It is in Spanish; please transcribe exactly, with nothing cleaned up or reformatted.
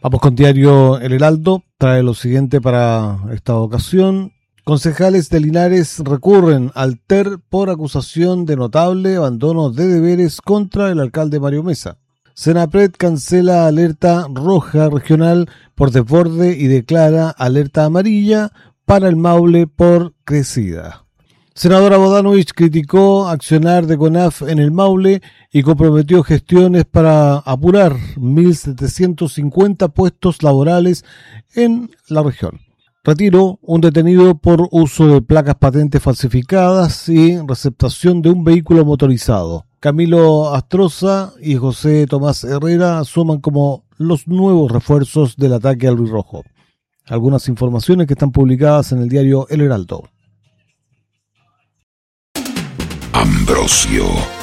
Vamos con diario El Heraldo, trae lo siguiente para esta ocasión. Concejales de Linares recurren al T E R por acusación de notable abandono de deberes contra el alcalde Mario Mesa. Senapred cancela alerta roja regional por desborde y declara alerta amarilla para el Maule por crecida. Senadora Bodanovich criticó accionar de CONAF en el Maule y comprometió gestiones para apurar mil setecientos cincuenta puestos laborales en la región. Retiro un detenido por uso de placas patentes falsificadas y receptación de un vehículo motorizado. Camilo Astroza y José Tomás Herrera asuman como los nuevos refuerzos del ataque al Rojo. Algunas informaciones que están publicadas en el diario El Heraldo. Ambrosio